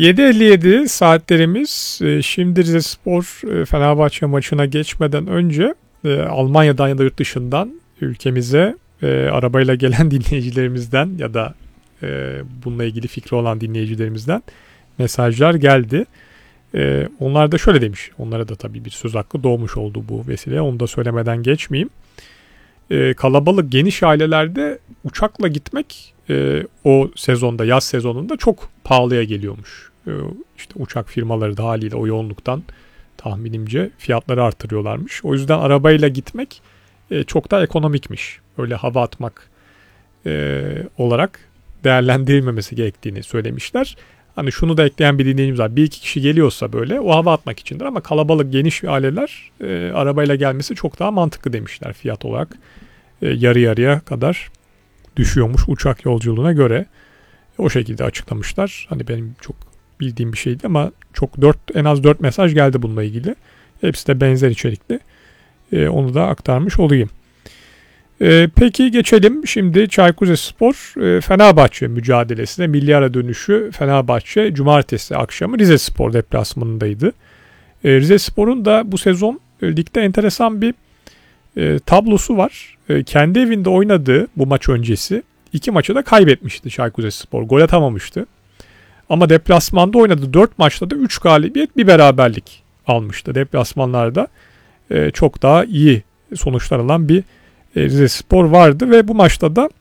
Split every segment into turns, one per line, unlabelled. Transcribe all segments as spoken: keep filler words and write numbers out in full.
yedi elli yedi saatlerimiz. E, Şimdi Rizespor e, Fenerbahçe maçına geçmeden önce e, Almanya'dan ya da yurt dışından ülkemize e, arabayla gelen dinleyicilerimizden ya da e, bununla ilgili fikri olan dinleyicilerimizden mesajlar geldi. E, onlar da şöyle demiş. Onlara da tabii bir söz hakkı doğmuş oldu bu vesileye. Onu da söylemeden geçmeyeyim. E, kalabalık geniş ailelerde uçakla gitmek e, o sezonda, yaz sezonunda çok pahalıya geliyormuş. E, işte uçak firmaları da haliyle o yoğunluktan tahminimce fiyatları artırıyorlarmış. O yüzden arabayla gitmek e, çok da ekonomikmiş. Öyle hava atmak e, olarak değerlendirilmemesi gerektiğini söylemişler. Hani şunu da ekleyen bir dinleyicimiz var. Bir iki kişi geliyorsa böyle o hava atmak içindir ama kalabalık geniş aileler e, arabayla gelmesi çok daha mantıklı demişler fiyat olarak. E, yarı yarıya kadar düşüyormuş uçak yolculuğuna göre. O şekilde açıklamışlar. Hani benim çok bildiğim bir şeydi ama çok dört en az dört mesaj geldi bununla ilgili. Hepsi de benzer içerikli. E, onu da aktarmış olayım. E, peki geçelim şimdi Çaykur Rizespor e, Fenerbahçe mücadelesine. Milli ara dönüşü Fenerbahçe cumartesi akşamı Rizespor deplasmanındaydı. E, Rizespor'un da bu sezon e, ligde enteresan bir e, tablosu var. E, kendi evinde oynadığı bu maç öncesi iki maçı da kaybetmişti Çaykur Rizespor. Gol atamamıştı. Ama deplasmanda oynadığı dört maçta da üç galibiyet bir beraberlik almıştı. Deplasmanlarda e, çok daha iyi sonuçlar alan bir Rizespor vardı ve bu maçta da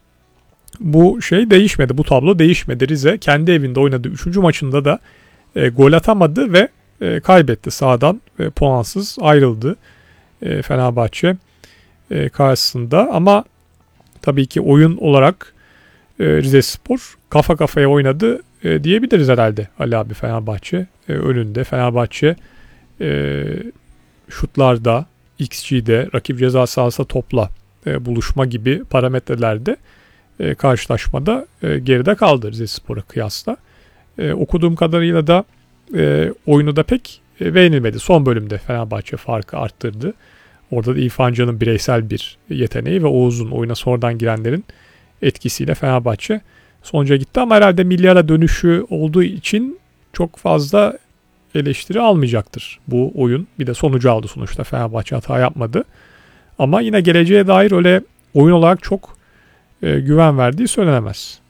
bu şey değişmedi. Bu tablo değişmedi. Rize kendi evinde oynadığı üçüncü maçında da e, gol atamadı ve e, kaybetti. Sahadan e, puansız ayrıldı e, Fenerbahçe e, karşısında. Ama tabii ki oyun olarak e, Rizespor kafa kafaya oynadı e, diyebiliriz herhalde Ali abi Fenerbahçe e, önünde. Fenerbahçe e, şutlarda, X G'de, rakip ceza sahası topla E, buluşma gibi parametrelerde e, karşılaşmada e, geride kaldı Rizespor'a kıyasla. E, okuduğum kadarıyla da e, oyunu da pek e, beğenilmedi. Son bölümde Fenerbahçe farkı arttırdı. Orada da İrfan Can'ın bireysel bir yeteneği ve Oğuz'un oyuna sonradan girenlerin etkisiyle Fenerbahçe sonuca gitti. Ama herhalde milli ara dönüşü olduğu için çok fazla eleştiri almayacaktır bu oyun. Bir de sonucu aldı sonuçta. Fenerbahçe hata yapmadı. Ama yine geleceğe dair öyle oyun olarak çok e, güven verdiği söylenemez.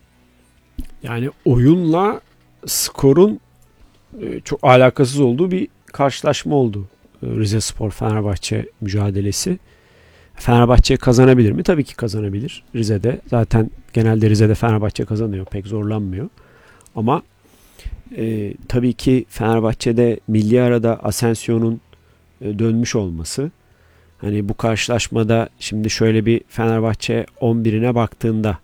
Yani oyunla skorun e, çok alakasız olduğu bir karşılaşma oldu. E, Rizespor Fenerbahçe mücadelesi. Fenerbahçe kazanabilir mi? Tabii ki kazanabilir. Rize'de zaten genelde Rize'de Fenerbahçe kazanıyor. Pek zorlanmıyor. Ama e, tabii ki Fenerbahçe'de milli arada Asensio'nun e, dönmüş olması. Hani bu karşılaşmada şimdi şöyle bir Fenerbahçe on birine baktığında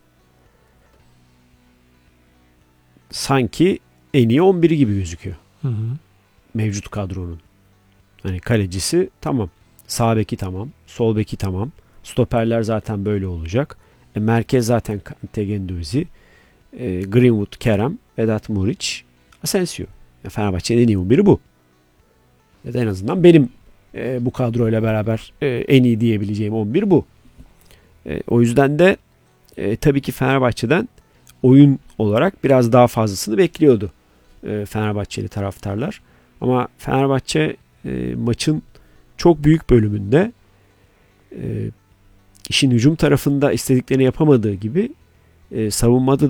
sanki en iyi on biri gibi gözüküyor.
Hı hı.
Mevcut kadronun. Hani kalecisi tamam. Sağ beki tamam. Sol beki tamam. Stoperler zaten böyle olacak. E, merkez zaten Tegenduzi, e, Greenwood, Kerem, Vedat Muriç, Asensio. E, Fenerbahçe'nin en iyi on biri bu. Ya da en azından benim E, bu kadroyla beraber e, en iyi diyebileceğim on bir bu. E, o yüzden de e, tabii ki Fenerbahçe'den oyun olarak biraz daha fazlasını bekliyordu e, Fenerbahçeli taraftarlar. Ama Fenerbahçe e, maçın çok büyük bölümünde e, işin hücum tarafında istediklerini yapamadığı gibi e, savunmada